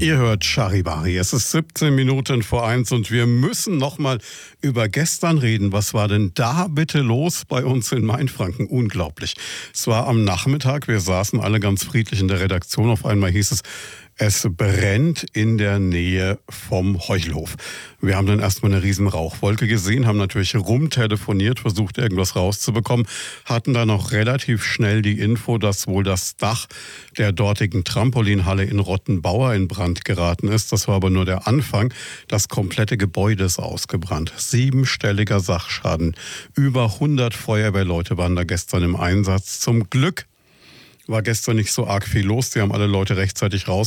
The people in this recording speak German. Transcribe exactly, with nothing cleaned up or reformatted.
Ihr hört Charivari. Es ist siebzehn Minuten vor eins und wir müssen noch mal über gestern reden. Was war denn da bitte los bei uns in Mainfranken? Unglaublich. Es war am Nachmittag, wir saßen alle ganz friedlich in der Redaktion. Auf einmal hieß es, es brennt in der Nähe vom Heuchelhof. Wir haben dann erstmal eine riesen Rauchwolke gesehen, haben natürlich rumtelefoniert, versucht irgendwas rauszubekommen, hatten dann auch relativ schnell die Info, dass wohl das Dach der dortigen Trampolinhalle in Rottenbauer in Brand geraten ist. Das war aber nur der Anfang. Das komplette Gebäude ist ausgebrannt. Siebenstelliger Sachschaden. Über hundert Feuerwehrleute waren da gestern im Einsatz. Zum Glück war gestern nicht so arg viel los. Die haben alle Leute rechtzeitig raus